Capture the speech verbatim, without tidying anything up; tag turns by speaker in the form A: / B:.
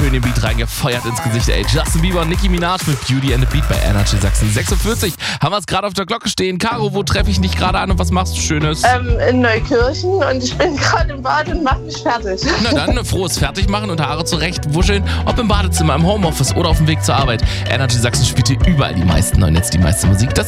A: schön den Beat reingefeuert ins Gesicht, ey. Justin Bieber und Nicki Minaj mit Beauty and the Beat bei Energy Sachsen. sechs Uhr vierzig haben wir es gerade auf der Glocke stehen. Caro, wo treffe ich dich gerade an und was machst du Schönes?
B: Ähm, in Neukirchen und ich bin gerade im Bad und mach mich fertig.
A: Na dann, frohes Fertigmachen und Haare zurecht wuscheln. Ob im Badezimmer, im Homeoffice oder auf dem Weg zur Arbeit. Energy Sachsen spielt hier überall die meisten neuen Hits, die meiste Musik. Das